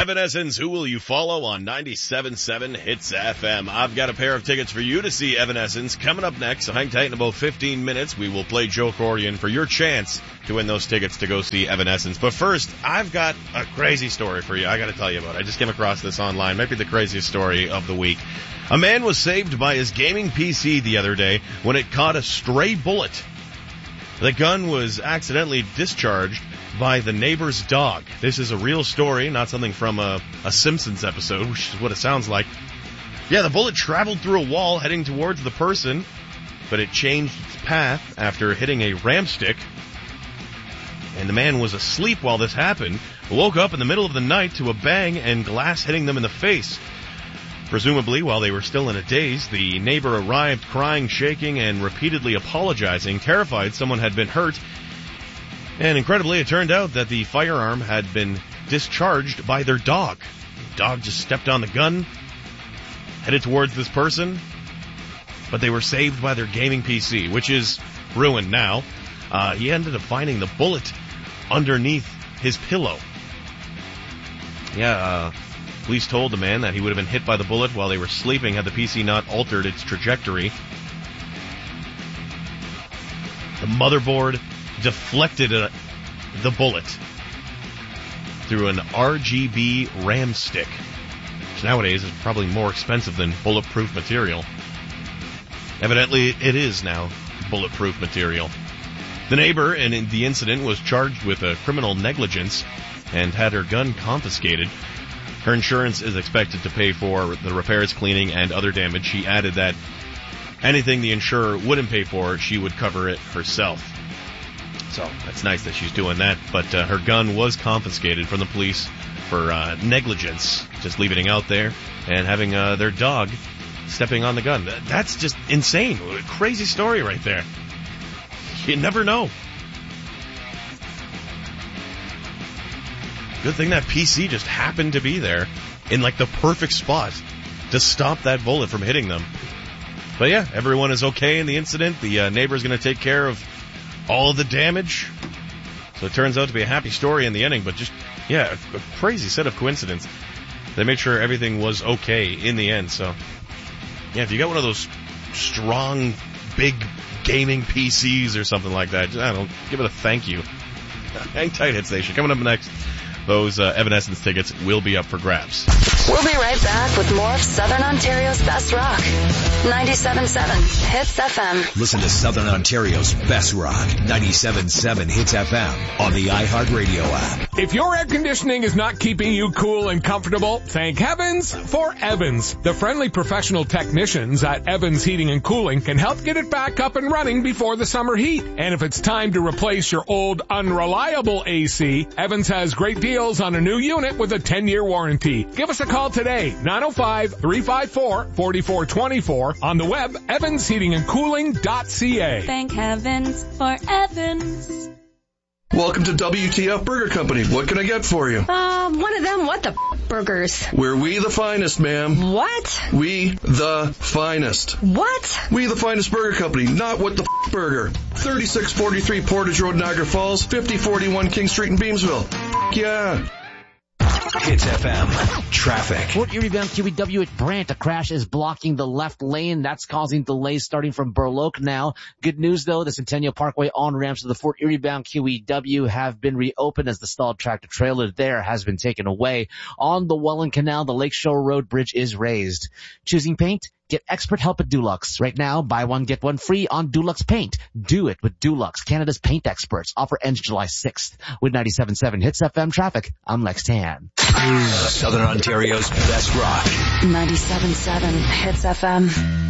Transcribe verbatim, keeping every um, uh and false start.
Evanescence, Who Will You Follow on ninety-seven point seven Hits F M. I've got a pair of tickets for you to see Evanescence coming up next, so hang tight. In about fifteen minutes, we will play Joe Cordian for your chance to win those tickets to go see Evanescence. But first, I've got a crazy story for you I got to tell you about. I just came across this online. Might be the craziest story of the week. A man was saved by his gaming P C the other day when it caught a stray bullet. The gun was accidentally discharged by the neighbor's dog. This is a real story, not something from a, a Simpsons episode, which is what it sounds like. Yeah, the bullet traveled through a wall heading towards the person, but it changed its path after hitting a ramp stick. And the man was asleep while this happened, woke up in the middle of the night to a bang and glass hitting them in the face. Presumably, while they were still in a daze, the neighbor arrived crying, shaking, and repeatedly apologizing, terrified someone had been hurt. And incredibly, it turned out that the firearm had been discharged by their dog. The dog just stepped on the gun, headed towards this person, but they were saved by their gaming P C, which is ruined now. Uh, he ended up finding the bullet underneath his pillow. Yeah, uh, police told the man that he would have been hit by the bullet while they were sleeping had the P C not altered its trajectory. The motherboard deflected a, the bullet through an R G B RAM stick, which nowadays is probably more expensive than bulletproof material. Evidently, it is now bulletproof material. The neighbor in the incident was charged with a criminal negligence and had her gun confiscated. Her insurance is expected to pay for the repairs, cleaning, and other damage. She added that anything the insurer wouldn't pay for, she would cover it herself. So that's nice that she's doing that, but uh, her gun was confiscated from the police for uh, negligence, just leaving it out there and having uh, their dog stepping on the gun. That's just insane. Crazy story right there. You never know. Good thing that P C just happened to be there in like the perfect spot to stop that bullet from hitting them. But yeah, everyone is okay in the incident. The uh, neighbor's going to take care of all of the damage. So it turns out to be a happy story in the ending, but just, yeah, a, a crazy set of coincidences. They made sure everything was okay in the end. So, yeah, if you got one of those strong, big gaming P Cs or something like that, I don't know, give it a thank you. Hang tight, Hit Station. Coming up next, those uh, Evanescence tickets will be up for grabs. We'll be right back with more of Southern Ontario's best rock. ninety-seven point seven Hits F M. Listen to Southern Ontario's best rock. ninety-seven point seven Hits F M on the iHeartRadio app. If your air conditioning is not keeping you cool and comfortable, thank heavens for Evans. The friendly professional technicians at Evans Heating and Cooling can help get it back up and running before the summer heat. And if it's time to replace your old unreliable A C, Evans has great deals on a new unit with a ten-year warranty. Give us a call today, nine oh five, three five four, four four two four, on the web, evans heating and cooling dot c a. Thank heavens for Evans. Welcome to W T F Burger Company. What can I get for you? Um, one of them what the f- burgers? We're we the finest, ma'am. What? We the finest. What? We the finest burger company, not what the f- burger. thirty-six forty-three Portage Road, Niagara Falls, fifty forty-one King Street in Beamsville. F- yeah. Hits F M. Traffic. Fort Erie Bound Q E W at Brant. A crash is blocking the left lane. That's causing delays starting from Burloak now. Good news, though. The Centennial Parkway on-ramps to the Fort Erie Bound Q E W have been reopened as the stalled tractor trailer there has been taken away. On the Welland Canal, the Lakeshore Road Bridge is raised. Choosing paint? Get expert help at Dulux. Right now, buy one, get one free on Dulux Paint. Do it with Dulux, Canada's paint experts. Offer ends July sixth. With ninety-seven point seven Hits F M traffic, I'm Lex Tan. Southern Ontario's best rock. ninety-seven point seven Hits F M.